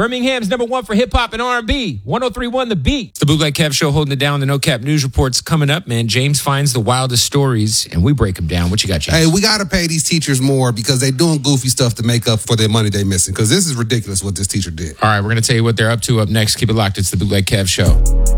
Birmingham's #1 for hip-hop and R&B. 103.1 The Beat. It's the Bootleg Kev Show holding it down. The No Cap News Report's coming up, man. James finds the wildest stories, and we break them down. What you got, James? Hey, we got to pay these teachers more because they're doing goofy stuff to make up for their money they're missing, because this is ridiculous what this teacher did. All right, we're going to tell you what they're up to up next. Keep it locked. It's the Bootleg Kev Show.